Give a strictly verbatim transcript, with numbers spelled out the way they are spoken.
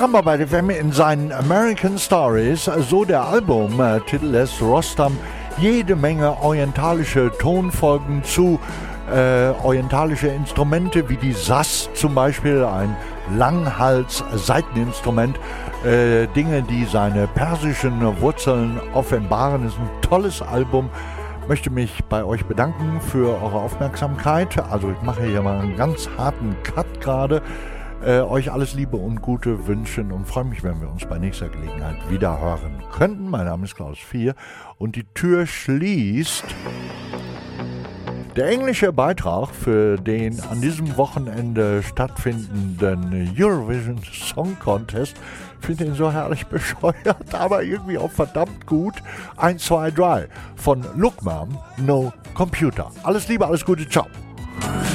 Karamba bei F M in seinen American Stories, so der Albumtitel, lässt Rostam jede Menge orientalische Tonfolgen zu, äh, orientalische Instrumente wie die Saz zum Beispiel, ein Langhals-Saiteninstrument, äh, Dinge, die seine persischen Wurzeln offenbaren. Das ist ein tolles Album. Ich möchte mich bei euch bedanken für eure Aufmerksamkeit. Also ich mache hier mal einen ganz harten Cut gerade. Äh, euch alles Liebe und Gute wünschen und freue mich, wenn wir uns bei nächster Gelegenheit wieder hören könnten. Mein Name ist Klaus Vier und die Tür schließt der englische Beitrag für den an diesem Wochenende stattfindenden Eurovision Song Contest. Ich finde ihn so herrlich bescheuert, aber irgendwie auch verdammt gut. eins, zwei, drei von Look Mom, No Computer. Alles Liebe, alles Gute, ciao.